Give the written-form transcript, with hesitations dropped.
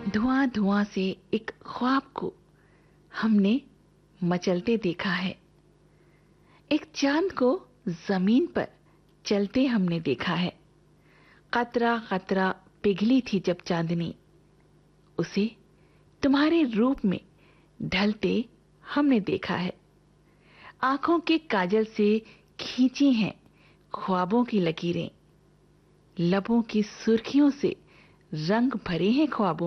धुआं धुआं से एक ख्वाब को हमने मचलते देखा है। एक चांद को जमीन पर चलते हमने देखा है। कतरा कतरा पिघली थी जब चांदनी, उसे तुम्हारे रूप में ढलते हमने देखा है। आंखों के काजल से खींची हैं ख्वाबों की लकीरें, लबों की सुर्खियों से रंग भरे हैं ख्वाबों